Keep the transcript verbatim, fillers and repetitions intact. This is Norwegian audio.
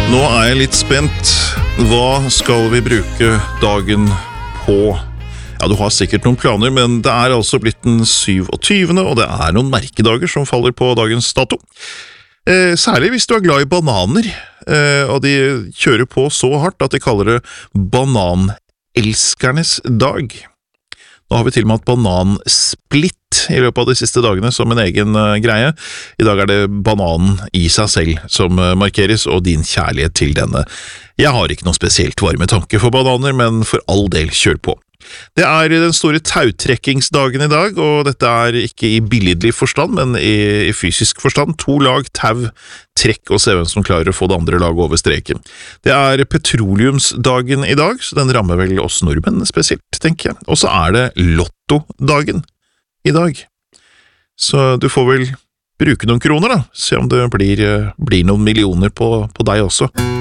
Nå er jeg litt spent. Hva skal vi bruke dagen på? Ja, du har sikkert noen planer, men det er altså blitt den syvogtyvende, og det er noen merkedager som faller på dagens dato. Eh, særlig hvis du er glad i bananer, eh, og de kjører på så hardt at de kaller det bananelskernes dag. Nå har vi til og med hatt banansplitt i løpet av de siste dagene som en egen uh, greie. I dag er det bananen i seg selv som uh, markeres, og din kjærlighet til denne. Jeg har ikke noe spesielt varme tanke for bananer, men for all del kjør på. Det er den store tautrekkingsdagen i dag, og dette er ikke i billedlig forstand, men i, i fysisk forstand. To lag tau, trekk og se hvem som klarer å få det andre laget over streken. Det er petroleumsdagen i dag, så den rammer vel oss nordmenn spesielt, tenker jeg. Og så er det lottodagen i dag. Så du får vel bruke noen kroner da, se om det blir, blir noen millioner på, på deg også.